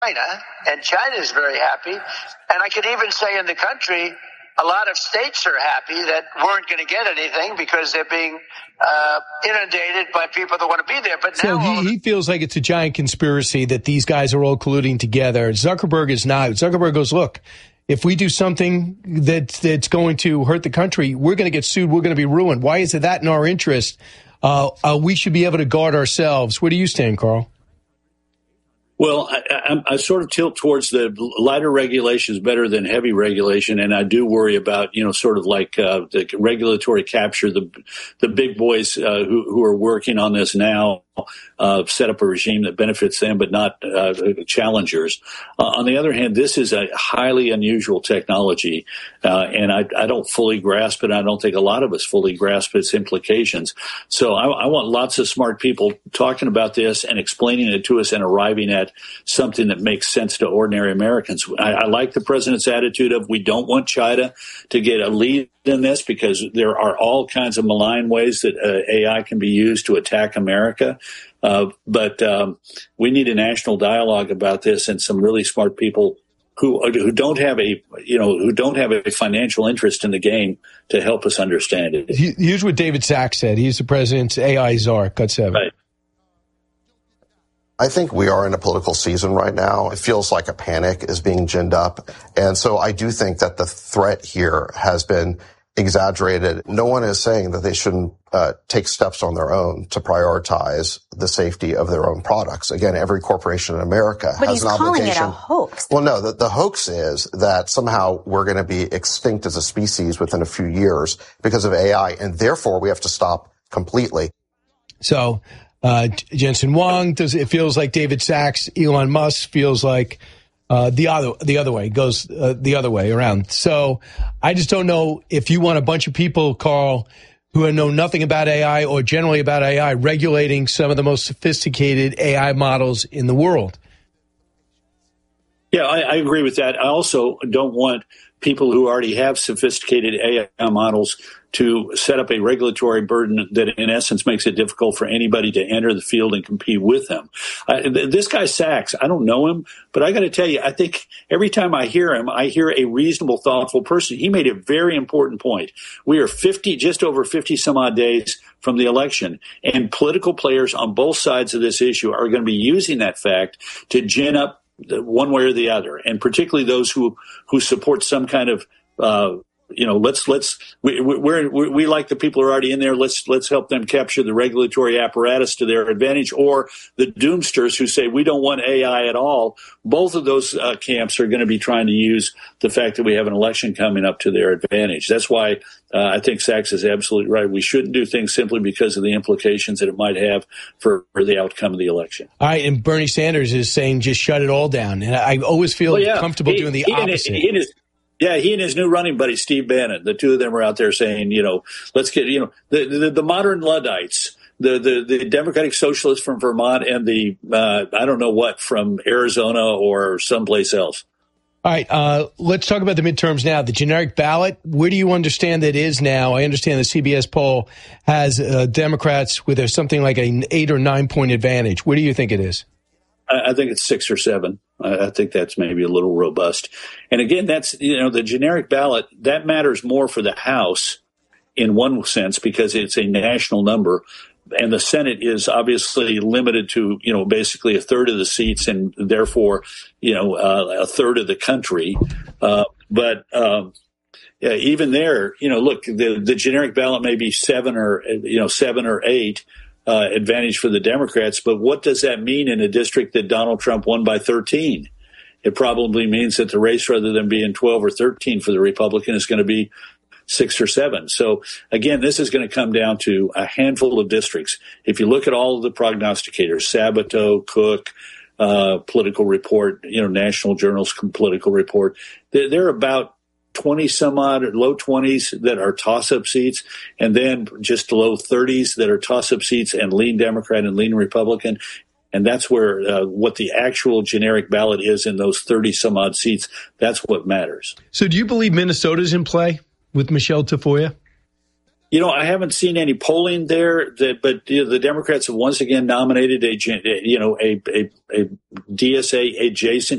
China, and China is very happy. And I could even say in the country, a lot of states are happy that weren't going to get anything because they're being inundated by people that want to be there. But so now he feels like it's a giant conspiracy that these guys are all colluding together. Zuckerberg is not. Zuckerberg goes, look, if we do something that's going to hurt the country, we're going to get sued. We're going to be ruined. Why is it that in our interest? We should be able to guard ourselves. Where do you stand, Carl? Well, I sort of tilt towards the lighter regulation is better than heavy regulation, and I do worry about, sort of like the regulatory capture, the big boys who are working on this now set up a regime that benefits them but not challengers. On the other hand, this is a highly unusual technology, and I don't fully grasp it. I don't think a lot of us fully grasp its implications. So I want lots of smart people talking about this and explaining it to us and arriving at something that makes sense to ordinary Americans. I like the president's attitude of we don't want China to get a lead in this because there are all kinds of malign ways that AI can be used to attack America. But we need a national dialogue about this and some really smart people who don't have a financial interest in the game to help us understand it. Here's what David Sachs said. He's the president's AI czar. Cut 7. Right. I think we are in a political season right now. It feels like a panic is being ginned up. And so I do think that the threat here has been exaggerated. No one is saying that they shouldn't take steps on their own to prioritize the safety of their own products. Again, every corporation in America has an obligation. But he's calling it a hoax. Well, no, the hoax is that somehow we're going to be extinct as a species within a few years because of AI, and therefore we have to stop completely. So Jensen Huang, it feels like David Sachs. Elon Musk feels like the other way, goes the other way around. So I just don't know if you want a bunch of people, Carl, who know nothing about AI or generally about AI regulating some of the most sophisticated AI models in the world. Yeah, I agree with that. I also don't want people who already have sophisticated AI models to set up a regulatory burden that in essence makes it difficult for anybody to enter the field and compete with them. This guy Sachs, I don't know him, but I got to tell you, I think every time I hear him, I hear a reasonable, thoughtful person. He made a very important point. We are just over 50 some odd days from the election, and political players on both sides of this issue are going to be using that fact to gin up one way or the other, and particularly those who support some kind of we like the people who are already in there. Let's help them capture the regulatory apparatus to their advantage, or the doomsters who say we don't want AI at all. Both of those camps are going to be trying to use the fact that we have an election coming up to their advantage. That's why I think Sachs is absolutely right. We shouldn't do things simply because of the implications that it might have for the outcome of the election. All right, and Bernie Sanders is saying just shut it all down. And I always feel comfortable doing the opposite. He and his new running buddy, Steve Bannon, the two of them are out there saying, let's get, the modern Luddites, the Democratic Socialists from Vermont and the, I don't know what, from Arizona or someplace else. All right, let's talk about the midterms now. The generic ballot, where do you understand that is now? I understand the CBS poll has Democrats with something like an 8 or 9 point advantage. Where do you think it is? I think it's 6 or 7. I think that's maybe a little robust. And again, that's, the generic ballot, that matters more for the House in one sense because it's a national number. And the Senate is obviously limited to, basically a third of the seats and therefore, a third of the country. But even there, look, the generic ballot may be 7 or 8. Advantage for the Democrats, but what does that mean in a district that Donald Trump won by 13? It probably means that the race, rather than being 12 or 13 for the Republican, is going to be 6 or 7. So again, this is going to come down to a handful of districts. If you look at all of the prognosticators, Sabato, Cook, Political Report, National Journal's Political Report, they're about 20 some odd, low 20s that are toss-up seats, and then just low 30s that are toss-up seats and lean Democrat and lean Republican. And that's where what the actual generic ballot is in those 30 some odd seats. That's what matters. So do you believe Minnesota's in play with Michelle Tafoya? I haven't seen any polling there, but the Democrats have once again nominated a DSA adjacent